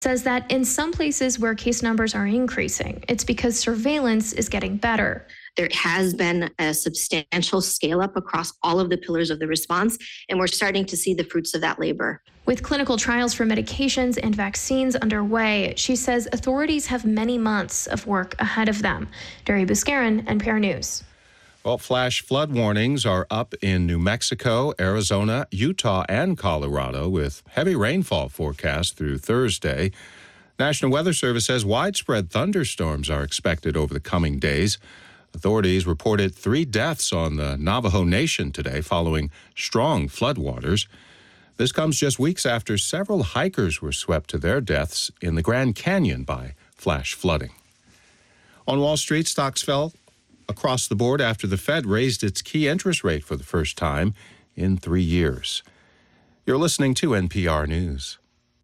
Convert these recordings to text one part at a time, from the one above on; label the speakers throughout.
Speaker 1: says that in some places where case numbers are increasing, it's because surveillance is getting better.
Speaker 2: There has been a substantial scale up across all of the pillars of the response, and we're starting to see the fruits of that labor.
Speaker 1: With clinical trials for medications and vaccines underway, she says authorities have many months of work ahead of them. Dari Buscarin, NPR News.
Speaker 3: Well, flash flood warnings are up in New Mexico, Arizona, Utah, and Colorado, with heavy rainfall forecast through Thursday. National Weather Service says widespread thunderstorms are expected over the coming days. Authorities reported 3 deaths on the Navajo Nation today following strong floodwaters. This comes just weeks after several hikers were swept to their deaths in the Grand Canyon by flash flooding. On Wall Street, stocks fell across the board after the Fed raised its key interest rate for the first time in 3 years. You're listening to NPR News.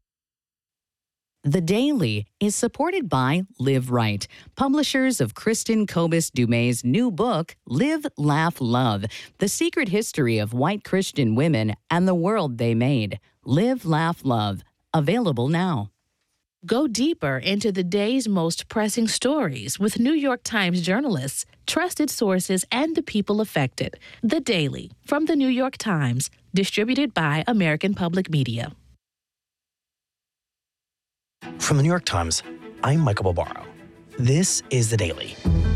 Speaker 4: The Daily is supported by Live Right, publishers of Kristen Kobus Dumay's new book, Live, Laugh, Love, The Secret History of White Christian Women and the World They Made. Live, Laugh, Love. Available now.
Speaker 5: Go deeper into the day's most pressing stories with New York Times journalists, trusted sources, and the people affected. The Daily from the New York Times, distributed by American Public Media.
Speaker 6: From the New York Times, I'm Michael Barbaro. This is The Daily.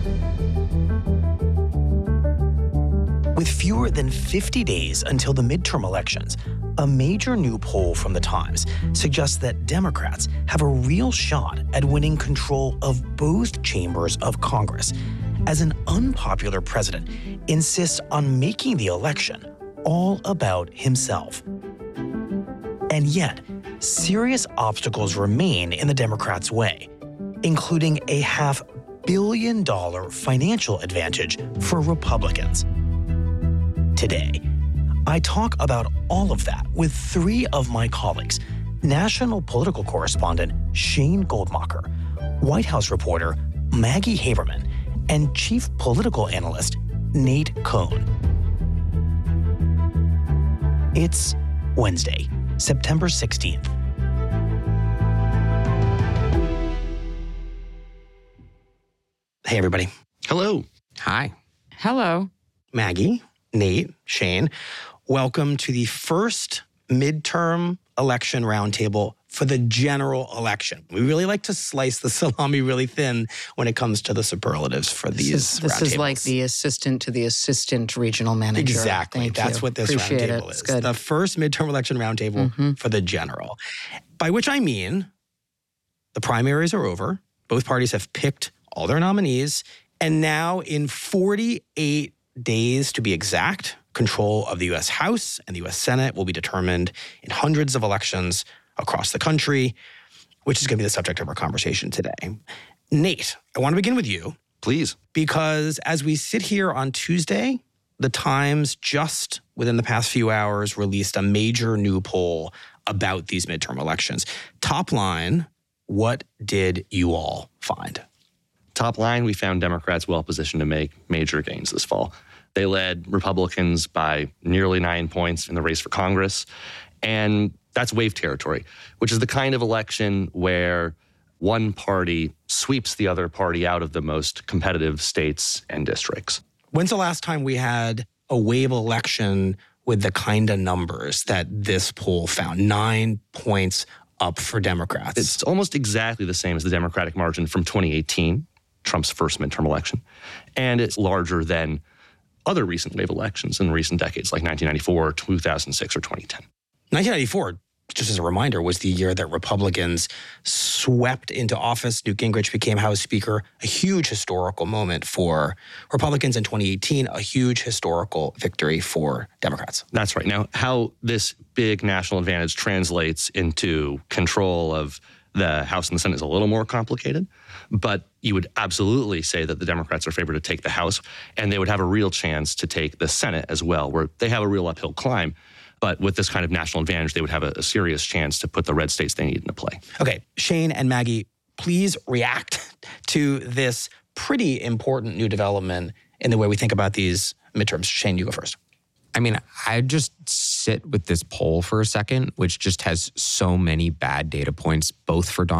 Speaker 6: With fewer than 50 days until the midterm elections, a major new poll from The Times suggests that Democrats have a real shot at winning control of both chambers of Congress, as an unpopular president insists on making the election all about himself. And yet, serious obstacles remain in the Democrats' way, including a $500 million financial advantage for Republicans. Today, I talk about all of that with 3 of my colleagues: national political correspondent Shane Goldmacher, White House reporter Maggie Haberman, and chief political analyst Nate Cohn. It's Wednesday, September 16th. Hey, everybody.
Speaker 7: Hello.
Speaker 8: Hi.
Speaker 4: Hello.
Speaker 6: Maggie, Nate, Shane, welcome to the first midterm election roundtable for the general election. We really like to slice the salami really thin when it comes to the superlatives for these roundtables.
Speaker 8: This is like the assistant to the assistant regional manager.
Speaker 6: Exactly. That's what this roundtable is.
Speaker 8: Good.
Speaker 6: The first midterm election roundtable for the general. By which I mean the primaries are over. Both parties have picked all their nominees. And now in 48 days to be exact, control of the U.S. House and the U.S. Senate will be determined in hundreds of elections across the country, which is going to be the subject of our conversation today. Nate, I want to begin with you.
Speaker 7: Please.
Speaker 6: Because as we sit here on Tuesday, the Times just within the past few hours released a major new poll about these midterm elections. Top line, what did you all find?
Speaker 7: Top line, we found Democrats well positioned to make major gains this fall. They led Republicans by nearly 9 points in the race for Congress. And that's wave territory, which is the kind of election where one party sweeps the other party out of the most competitive states and districts.
Speaker 6: When's the last time we had a wave election with the kind of numbers that this poll found? 9 points up for Democrats.
Speaker 7: It's almost exactly the same as the Democratic margin from 2018, Trump's first midterm election. And it's larger than other recent wave elections in recent decades, like 1994, 2006, or 2010.
Speaker 6: 1994, just as a reminder, was the year that Republicans swept into office. Newt Gingrich became House Speaker, a huge historical moment for Republicans. In 2018, a huge historical victory for Democrats.
Speaker 7: That's right. Now, how this big national advantage translates into control of the House and the Senate is a little more complicated, but you would absolutely say that the Democrats are favored to take the House, and they would have a real chance to take the Senate as well, where they have a real uphill climb. But with this kind of national advantage, they would have a serious chance to put the red states they need into play.
Speaker 6: Okay, Shane and Maggie, please react to this pretty important new development in the way we think about these midterms. Shane, you go first.
Speaker 9: I mean, I just sit with this poll for a second, which just has so many bad data points, both for Donald